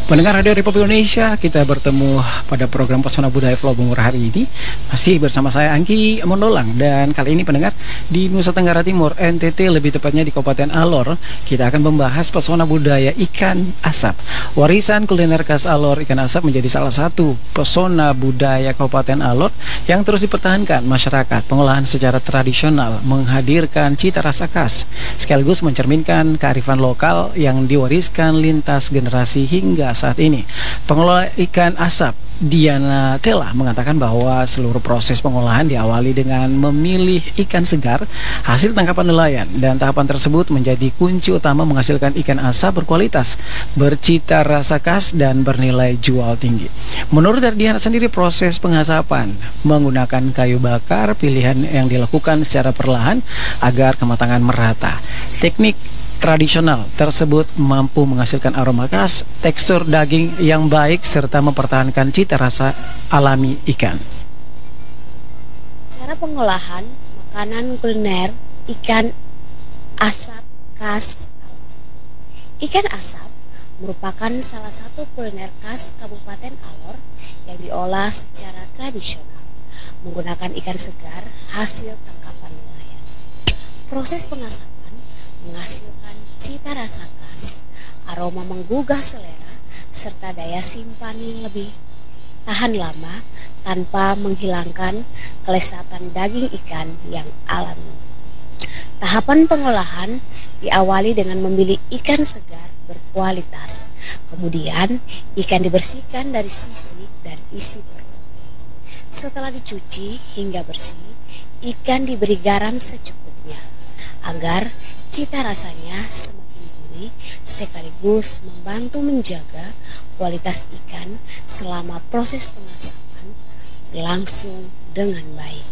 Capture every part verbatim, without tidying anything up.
Pendengar Radio Republik Indonesia, kita bertemu pada program Pesona Budaya Flow Bungur hari ini. Masih bersama saya Angki Mondolang. Dan kali ini pendengar, di Nusa Tenggara Timur, N T T lebih tepatnya di Kabupaten Alor, kita akan membahas pesona budaya ikan asap. Warisan kuliner khas Alor, ikan asap menjadi salah satu pesona budaya Kabupaten Alor yang terus dipertahankan masyarakat. Pengolahan secara tradisional menghadirkan cita rasa khas, sekaligus mencerminkan kearifan lokal yang diwariskan lintas generasi hingga saat ini. Pengelola ikan asap Diana Tela mengatakan bahwa seluruh proses pengolahan diawali dengan memilih ikan segar hasil tangkapan nelayan, dan tahapan tersebut menjadi kunci utama menghasilkan ikan asap berkualitas, bercita rasa khas dan bernilai jual tinggi. Menurut Diana sendiri, proses pengasapan menggunakan kayu bakar pilihan yang dilakukan secara perlahan agar kematangan merata. Teknik tradisional tersebut mampu menghasilkan aroma khas, tekstur daging yang baik, serta mempertahankan cita rasa alami ikan. Cara pengolahan makanan kuliner ikan asap khas Alor. Ikan asap merupakan salah satu kuliner khas Kabupaten Alor yang diolah secara tradisional menggunakan ikan segar hasil tangkapan nelayan. Proses pengasapan menghasilkan cita rasa khas, aroma menggugah selera, serta daya simpan yang lebih tahan lama tanpa menghilangkan kelezatan daging ikan yang alami. Tahapan pengolahan diawali dengan memilih ikan segar berkualitas. Kemudian ikan dibersihkan dari sisik dan isi perut. Setelah dicuci hingga bersih, ikan diberi garam secukupnya agar cita rasanya semakin gurih, sekaligus membantu menjaga kualitas ikan selama proses pengasapan berlangsung dengan baik.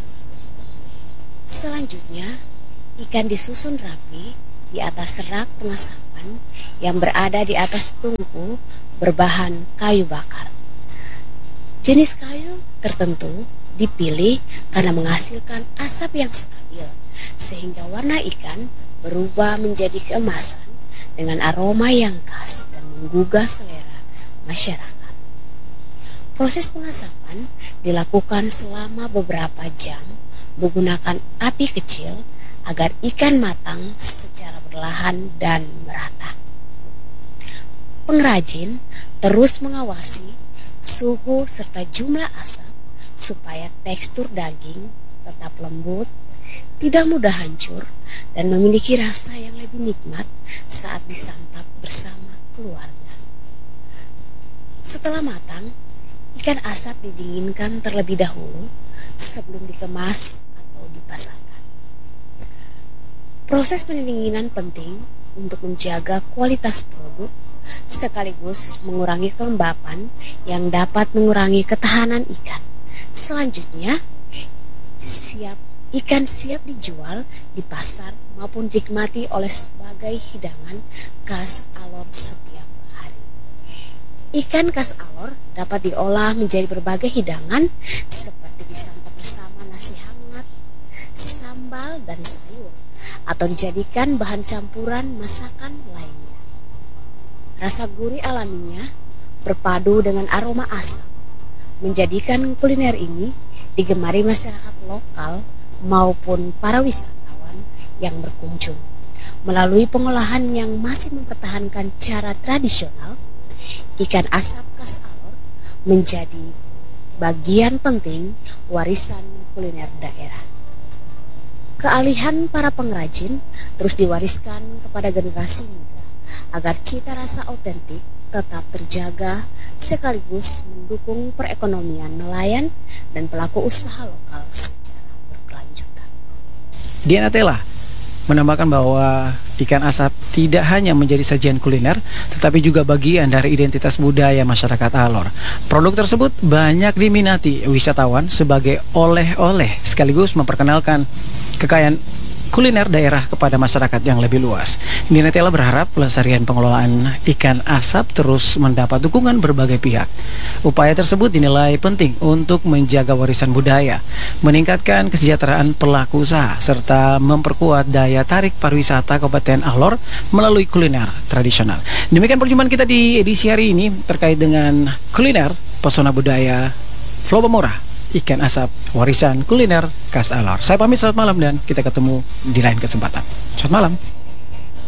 Selanjutnya, ikan disusun rapi di atas rak pengasapan yang berada di atas tungku berbahan kayu bakar. Jenis kayu tertentu dipilih karena menghasilkan asap yang stabil, sehingga warna ikan berubah menjadi keemasan dengan aroma yang khas dan menggugah selera masyarakat. Proses pengasapan dilakukan selama beberapa jam menggunakan api kecil agar ikan matang secara perlahan dan merata. Pengrajin terus mengawasi suhu serta jumlah asap supaya tekstur daging tetap lembut, tidak mudah hancur, dan memiliki rasa yang lebih nikmat saat disantap bersama keluarga. Setelah matang, ikan asap didinginkan terlebih dahulu sebelum dikemas atau dipasarkan. Proses pendinginan penting untuk menjaga kualitas produk sekaligus mengurangi kelembapan yang dapat mengurangi ketahanan ikan. Selanjutnya, siap ikan siap dijual di pasar maupun dinikmati oleh sebagai hidangan khas Alor setiap hari. Ikan khas Alor dapat diolah menjadi berbagai hidangan seperti disantap bersama nasi hangat, sambal, dan sayur, atau dijadikan bahan campuran masakan lainnya. Rasa gurih alaminya berpadu dengan aroma asap menjadikan kuliner ini digemari masyarakat lokal maupun para wisatawan yang berkunjung. Melalui pengolahan yang masih mempertahankan cara tradisional, ikan asap khas Alor menjadi bagian penting warisan kuliner daerah. Keahlian para pengrajin terus diwariskan kepada generasi muda agar cita rasa otentik tetap terjaga, sekaligus mendukung perekonomian nelayan dan pelaku usaha lokal secara berkelanjutan. Diana Tela menambahkan bahwa ikan asap tidak hanya menjadi sajian kuliner, tetapi juga bagian dari identitas budaya masyarakat Alor. Produk tersebut banyak diminati wisatawan sebagai oleh-oleh, sekaligus memperkenalkan kekayaan kuliner daerah kepada masyarakat yang lebih luas. Nina Tela berharap pelestarian pengelolaan ikan asap terus mendapat dukungan berbagai pihak. Upaya tersebut dinilai penting untuk menjaga warisan budaya, meningkatkan kesejahteraan pelaku usaha, serta memperkuat daya tarik pariwisata Kabupaten Alor melalui kuliner tradisional. Demikian perjumpaan kita di edisi hari ini terkait dengan kuliner pesona budaya Flow Bamora, ikan asap, warisan kuliner khas Alor. Saya pamit, selamat malam dan kita ketemu di lain kesempatan. Selamat malam.